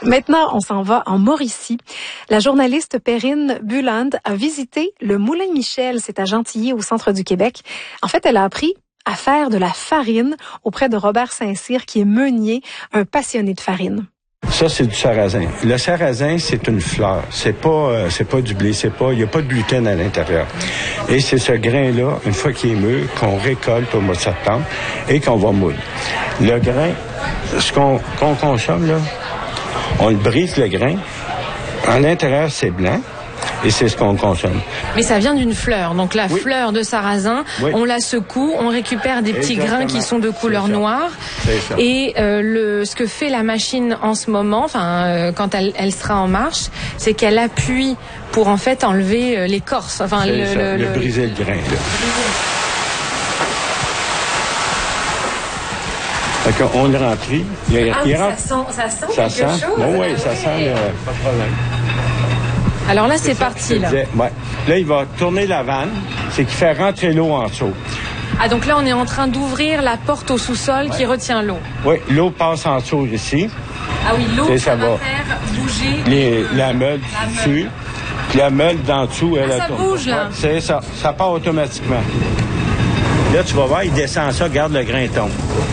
Maintenant, on s'en va en Mauricie. La journaliste Perrine Buland a visité le Moulin Michel, c'est à Gentilly, au centre du Québec. En fait, elle a appris à faire de la farine auprès de Robert Saint-Cyr, qui est meunier, un passionné de farine. Ça, c'est du sarrasin. Le sarrasin, c'est une fleur. C'est pas du blé. Il y a pas de gluten à l'intérieur. Et c'est ce grain-là, une fois qu'il est mûr, qu'on récolte au mois de septembre et qu'on va moudre. Le grain, ce qu'on consomme, là, on le brise, le grain. En l'intérieur, c'est blanc. Et c'est ce qu'on consomme. Mais ça vient d'une fleur. Donc la fleur de sarrasin, on la secoue, on récupère des petits grains qui sont de couleur noire. Et ce que fait la machine en ce moment, quand elle sera en marche, c'est qu'elle appuie pour en fait enlever l'écorce. Enfin, briser le grain. Là. On le remplit. Ça sent quelque chose. Oui, ça sent. Pas de problème. Alors là, c'est parti. Là. Ouais. Là, il va tourner la vanne. C'est qu'il fait rentrer l'eau en dessous. Ah, donc là, on est en train d'ouvrir la porte au sous-sol qui retient l'eau. Oui, l'eau passe en dessous ici. Ah oui, l'eau, ça va faire bouger la meule dessus. Puis la meule d'en dessous, ça bouge, là. Ouais, c'est ça. Ça part automatiquement. Là, tu vas voir, il descend ça, garde le grain tombe.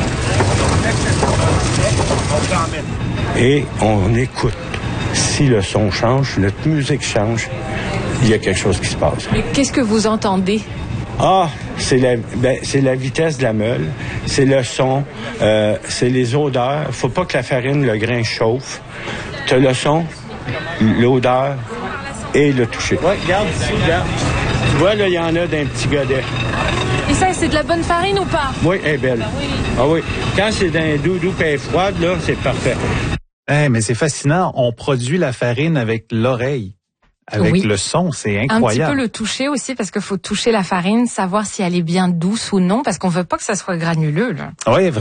Et on écoute. Si le son change, notre musique change, il y a quelque chose qui se passe. Mais qu'est-ce que vous entendez? Ah, c'est la vitesse de la meule, c'est le son, c'est les odeurs. Faut pas que la farine, le grain chauffe. T'as le son, l'odeur et le toucher. Ouais, regarde ici, regarde. Tu vois, là, il y en a d'un petit godet. Et ça, c'est de la bonne farine ou pas? Oui, elle est belle. Ah oui. Quand c'est d'un doux et froide, là, c'est parfait. Mais c'est fascinant. On produit la farine avec l'oreille, avec le son. C'est incroyable. Un petit peu le toucher aussi, parce qu'il faut toucher la farine, savoir si elle est bien douce ou non, parce qu'on veut pas que ça soit granuleux, là. Oui,